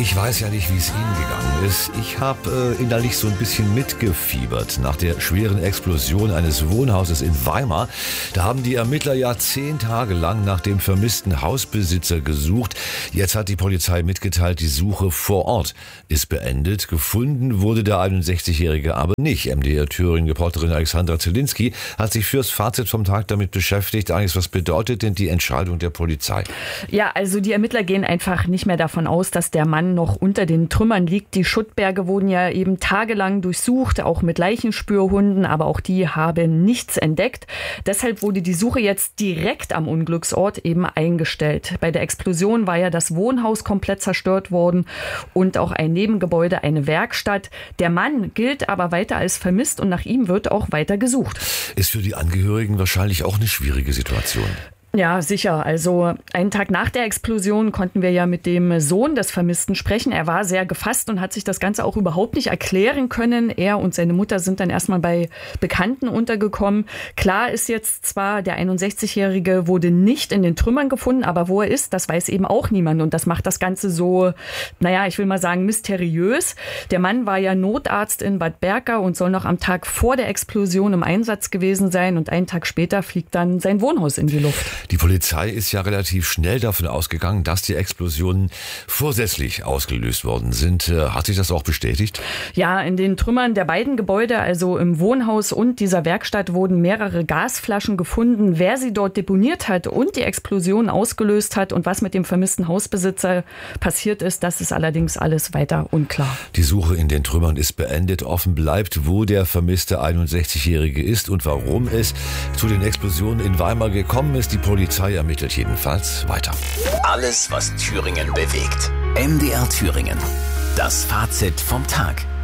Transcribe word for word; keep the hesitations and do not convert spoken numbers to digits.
Ich weiß ja nicht, wie es Ihnen gegangen ist. Ich habe äh, innerlich so ein bisschen mitgefiebert nach der schweren Explosion eines Wohnhauses in Weimar. Da haben die Ermittler ja zehn Tage lang nach dem vermissten Hausbesitzer gesucht. Jetzt hat die Polizei mitgeteilt, die Suche vor Ort ist beendet. Gefunden wurde der einundsechzigjährige aber nicht. M D R Thüringen-Reporterin Alexandra Zielinski hat sich fürs Fazit vom Tag damit beschäftigt. Alex, was bedeutet denn die Entscheidung der Polizei? Ja, also die Ermittler gehen einfach nicht mehr davon aus, dass der Mann noch unter den Trümmern liegt. Die Schuttberge wurden ja eben tagelang durchsucht, auch mit Leichenspürhunden, aber auch die haben nichts entdeckt. Deshalb wurde die Suche jetzt direkt am Unglücksort eben eingestellt. Bei der Explosion war ja das Wohnhaus komplett zerstört worden und auch ein Nebengebäude, eine Werkstatt. Der Mann gilt aber weiter als vermisst und nach ihm wird auch weiter gesucht. Ist für die Angehörigen wahrscheinlich auch eine schwierige Situation. Ja, sicher. Also einen Tag nach der Explosion konnten wir ja mit dem Sohn des Vermissten sprechen. Er war sehr gefasst und hat sich das Ganze auch überhaupt nicht erklären können. Er und seine Mutter sind dann erstmal bei Bekannten untergekommen. Klar ist jetzt zwar, der einundsechzigjährige wurde nicht in den Trümmern gefunden, aber wo er ist, das weiß eben auch niemand. Und das macht das Ganze so, naja, ich will mal sagen, mysteriös. Der Mann war ja Notarzt in Bad Berka und soll noch am Tag vor der Explosion im Einsatz gewesen sein. Und einen Tag später fliegt dann sein Wohnhaus in die Luft. Die Polizei ist ja relativ schnell davon ausgegangen, dass die Explosionen vorsätzlich ausgelöst worden sind. Hat sich das auch bestätigt? Ja, in den Trümmern der beiden Gebäude, also im Wohnhaus und dieser Werkstatt, wurden mehrere Gasflaschen gefunden. Wer sie dort deponiert hat und die Explosion ausgelöst hat und was mit dem vermissten Hausbesitzer passiert ist, das ist allerdings alles weiter unklar. Die Suche in den Trümmern ist beendet. Offen bleibt, wo der vermisste einundsechzigjährige ist und warum es zu den Explosionen in Weimar gekommen ist. Die Die Polizei ermittelt jedenfalls weiter. Alles, was Thüringen bewegt. M D R Thüringen. Das Fazit vom Tag.